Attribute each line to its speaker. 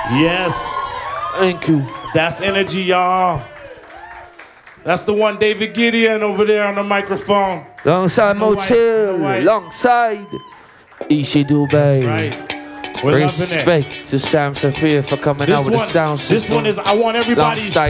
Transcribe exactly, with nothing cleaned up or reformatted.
Speaker 1: Yes.
Speaker 2: Thank you.
Speaker 1: That's energy, y'all. That's the one David Gideon over there on the microphone.
Speaker 2: Alongside Motel, alongside Ishi Dubai.
Speaker 1: That's right. We're
Speaker 2: Respect to Sam Safir for coming
Speaker 1: this
Speaker 2: out with
Speaker 1: one,
Speaker 2: the sound system.
Speaker 1: This one is, I want everybody.